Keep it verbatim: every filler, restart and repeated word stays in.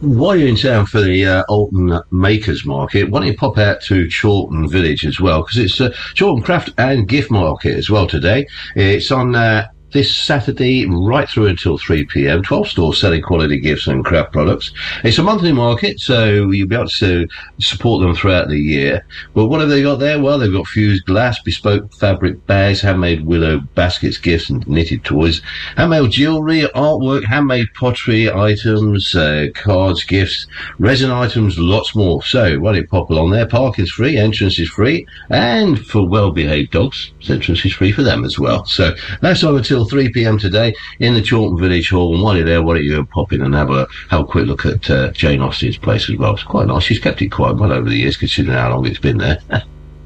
While you're in town for the uh, Alton Makers Market, why don't you pop out to Chorlton Village as well, because it's uh, Chorlton Craft and Gift Market as well today. It's on uh, this Saturday right through until three p.m. twelve stores selling quality gifts and craft products. It's a monthly market, so you'll be able to support them throughout the year. But what have they got there? Well, they've got fused glass, bespoke fabric bags, handmade willow baskets, gifts and knitted toys, handmade jewellery, artwork, handmade pottery items, uh, cards, gifts, resin items, lots more. So why don't you pop along there? Parking's free, entrance is free, and for well-behaved dogs, entrance is free for them as well. So that's on until three p.m. today in the Chorlton Village Hall. And while you're there, why don't you pop in and have a have a quick look at uh, Jane Austen's place as well. It's quite nice. She's kept it quite well over the years, considering how long it's been there.